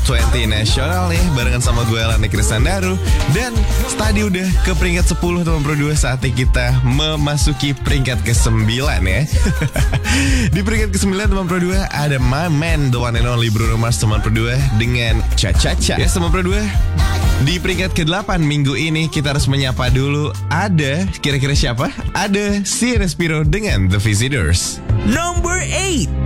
Top 20 Nasional nih, barengan sama gue Lani Kristandaru. Dan tadi udah ke peringkat 10 teman Pro 2, saatnya kita memasuki peringkat ke-9 ya. Di peringkat ke-9 teman Pro 2 ada my man, the one and only Bruno Mars teman Pro 2 dengan Cha Cha Cha. Yes teman Pro 2, di peringkat ke-8 minggu ini kita harus menyapa dulu. Ada kira-kira siapa? Ada si Respiro dengan The Visitors. Number 8.